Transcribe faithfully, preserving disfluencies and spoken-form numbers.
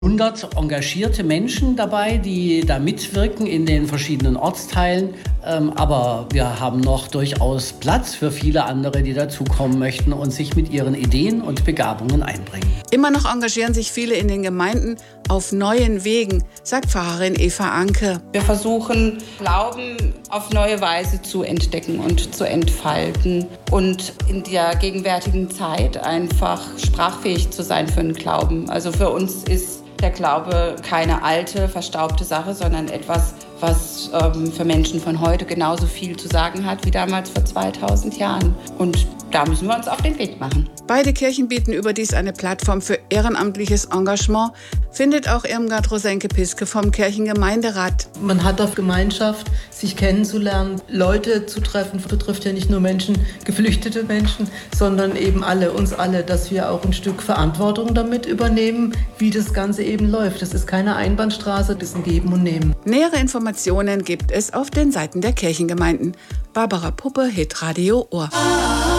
hundert engagierte Menschen dabei, die da mitwirken in den verschiedenen Ortsteilen. Aber wir haben noch durchaus Platz für viele andere, die dazukommen möchten und sich mit ihren Ideen und Begabungen einbringen. Immer noch engagieren sich viele in den Gemeinden auf neuen Wegen, sagt Pfarrerin Eva Anke. Wir versuchen, Glauben auf neue Weise zu entdecken und zu entfalten und in der gegenwärtigen Zeit einfach sprachfähig zu sein für den Glauben. Also für uns ist der Glaube keine alte, verstaubte Sache, sondern etwas, was ähm, für Menschen von heute genauso viel zu sagen hat wie damals vor zweitausend Jahren. Und da müssen wir uns auf den Weg machen. Beide Kirchen bieten überdies eine Plattform für ehrenamtliches Engagement, findet auch Irmgard Rosenke-Piske vom Kirchengemeinderat. Man hat auf Gemeinschaft, sich kennenzulernen, Leute zu treffen. Das betrifft ja nicht nur Menschen, geflüchtete Menschen, sondern eben alle, uns alle, dass wir auch ein Stück Verantwortung damit übernehmen, wie das Ganze eben läuft. Das ist keine Einbahnstraße, das ist ein Geben und Nehmen. Nähere Informationen gibt es auf den Seiten der Kirchengemeinden. Barbara Puppe, Hitradio Ohr.